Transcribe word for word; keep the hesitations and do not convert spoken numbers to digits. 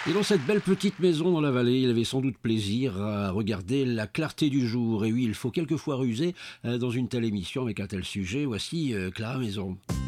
Et dans cette belle petite maison dans la vallée, il avait sans doute plaisir à regarder la clarté du jour. Et oui, il faut quelquefois ruser euh, dans une telle émission avec un tel sujet. Voici euh, Clara Maison.